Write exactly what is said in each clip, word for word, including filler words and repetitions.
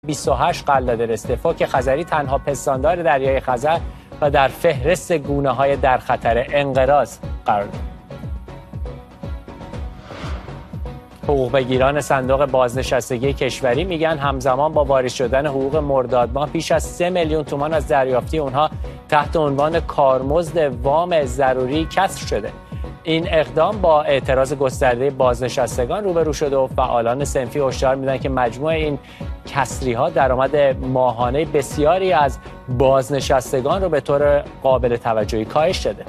بیست و هشت قلاده استعفا که خزری تنها پستاندار دریای خزر و در فهرست گونه‌های در خطر انقراض قرار داد. حقوق بگیران صندوق بازنشستگی کشوری میگن همزمان با واریز شدن حقوق مرداد ماه بیش از سه میلیون تومان از دریافتی اونها تحت عنوان کارمزد وام ضروری کسر شده. این اقدام با اعتراض گسترده بازنشستگان روبرو شده و فعالان صنفی هشدار میدن که مجموع این کسری‌ها درآمد ماهانه بسیاری از بازنشستگان رو به طور قابل توجهی کاهش داده.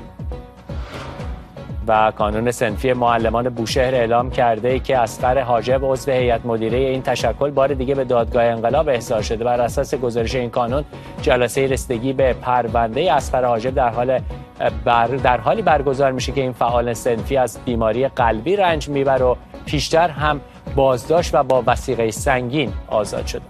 و کانون صنفی معلمان بوشهر اعلام کرده که اصغر حاجب عضو هیئت مدیره این تشکل بار دیگه به دادگاه انقلاب احضار شده. بر اساس گزارش این کانون جلسه رسیدگی به پرونده اصغر حاجب در حال بر در حالی برگزار میشه که این فعال صنفی از بیماری قلبی رنج میبره و پیشتر هم بازداشت و با وثیقه سنگین آزاد شده.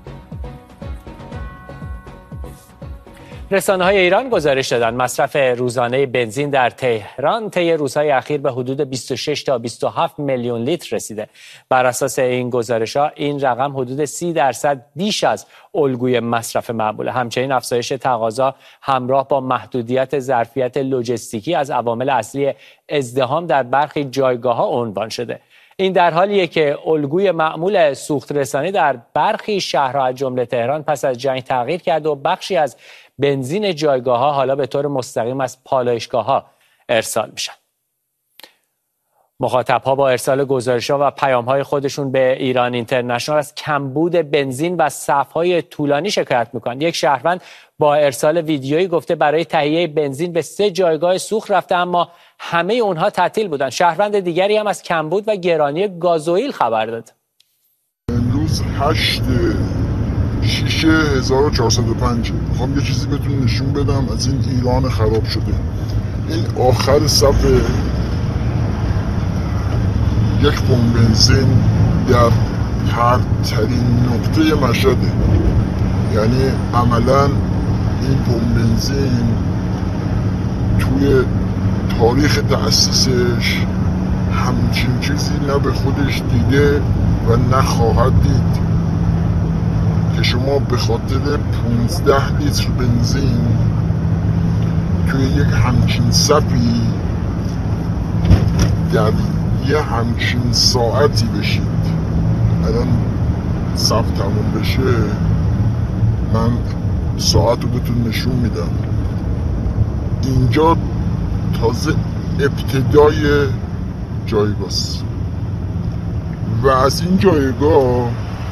رسانه‌های ایران گزارش دادند مصرف روزانه بنزین در تهران طی روزهای اخیر به حدود بیست و شش تا بیست و هفت میلیون لیتر رسیده. بر اساس این گزارش‌ها این رقم حدود سی درصد بیش از الگوی مصرف معموله. همچنین افزایش تقاضا همراه با محدودیت ظرفیت لوجستیکی از عوامل اصلی ازدحام در برخی جایگاه‌ها عنوان شده. این در حالیه که الگوی معمول سوخت رسانی در برخی شهرها از جمله تهران پس از جنگ تغییر کرد و بخشی از بنزین جایگاه‌ها حالا به طور مستقیم از پالایشگاه‌ها ارسال میشن. مخاطب‌ها با ارسال گزارش‌ها و پیام‌های خودشون به ایران اینترنشنال از کمبود بنزین و صف‌های طولانی شکایت میکنند. یک شهروند با ارسال ویدیویی گفته برای تهیه بنزین به سه جایگاه سوخت رفته اما همه اونها تعطیل بودن. شهروند دیگری هم از کمبود و گرانی گازوئیل خبر داد. امروز هشت شش هزار و چهارصد و پنج. میخوام یه چیزی بهتون نشون بدم از این ایران خراب شده. این آخر صف یک پمپ بنزین در پرترین نقطه مشهده. یعنی عملا این پمپ بنزین توی تاریخ تأسیسش همچین چیزی نه به خودش دیده و نخواهد دید که شما به خاطر پانزده لیتر بنزین توی یک همچین صفی در یه همچین ساعتی بشید. الان صف تموم بشه من ساعت رو بهتون نشون میدم. اینجا تازه ابتدای جایگاه است و از این جایگاه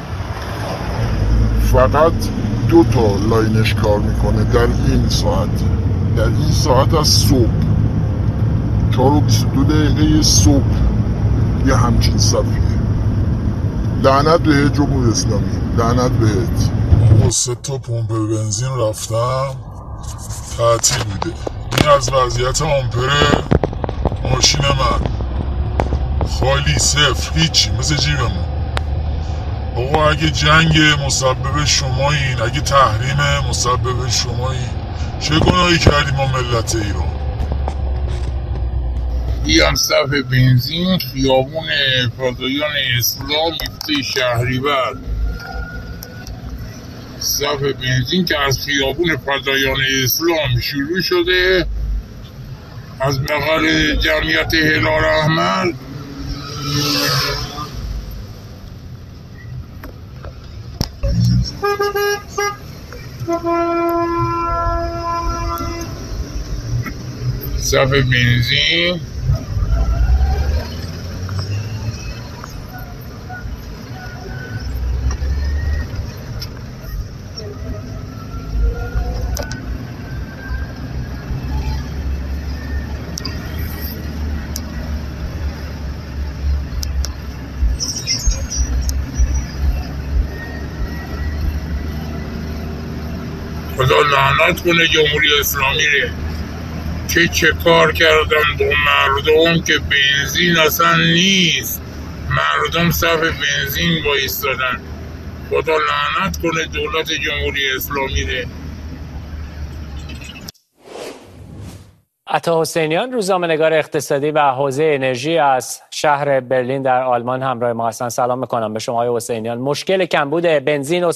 فقط دو تا لاینش کار میکنه در این ساعت در این ساعت از صبح چهار و بیست و دو دقیقه صبح یه همچین صفیه. لعنت بهت جمهوری اسلامی، لعنت بهت. با سه تا پمپ بنزین رفتم تعطیل بوده. این از وضعیت آمپر ماشین من خالی صفر هیچی مثل جیبمون. آقا اگه جنگ مسبب شمایین، اگه تحریم مسبب شمایین، چه گناهی کردیم ما ملت ایران؟ بیان صف بنزین خیابون فدایان اسلام مفته شهریور. صف بنزین که از خیابون فدایان اسلام شروع شده از بغل جمعیت هلال احمر صف بنزین خدا لعنت کنه جمهوری اسلامی ره که چه کار کردن با مردم که بنزین اصلا نیست. مردم صف بنزین وایستادن. خدا لعنت کنه دولت جمهوری اسلامی ره. عطا حسینیان، روزنامه‌نگار اقتصادی و حوزه انرژی از شهر برلین در آلمان همراه ما هستند. سلام میکنم به شما آقای حسینیان. مشکل کمبود بنزین و